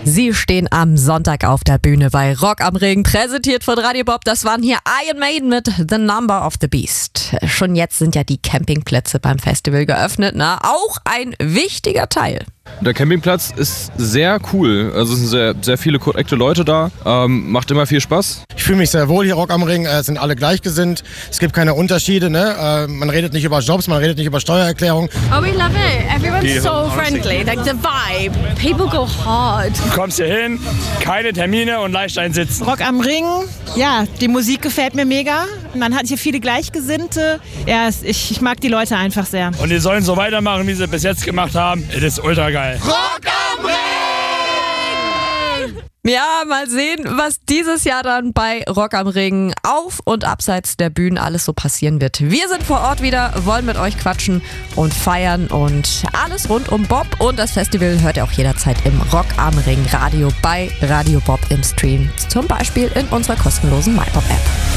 Sie stehen am Sonntag auf der Bühne bei Rock am Ring, präsentiert von Radio Bob. Das waren hier Iron Maiden mit The Number of the Beast. Schon jetzt sind ja die Campingplätze beim Festival geöffnet, auch ein wichtiger Teil. Der Campingplatz ist sehr cool. Also es sind sehr viele korrekte Leute da. Macht immer viel Spaß. Ich fühle mich sehr wohl hier, Rock am Ring. Sind alle gleichgesinnt. Es gibt keine Unterschiede. Ne? Man redet nicht über Jobs, man redet nicht über Steuererklärung. Oh, we love it. Everyone's so friendly. Like the vibe. People go hard. Du kommst hier hin, keine Termine und leicht einsitzen. Rock am Ring, ja, die Musik gefällt mir mega. Man hat hier viele Gleichgesinnte. Ja, ich mag die Leute einfach sehr. Und die sollen so weitermachen, wie sie bis jetzt gemacht haben. Das ist ultra geil. Rock am Ring! Ja, mal sehen, was dieses Jahr dann bei Rock am Ring auf und abseits der Bühnen alles so passieren wird. Wir sind vor Ort wieder, wollen mit euch quatschen und feiern und alles rund um Bob und das Festival hört ihr auch jederzeit im Rock am Ring Radio bei Radio Bob im Stream, zum Beispiel in unserer kostenlosen MyBob App.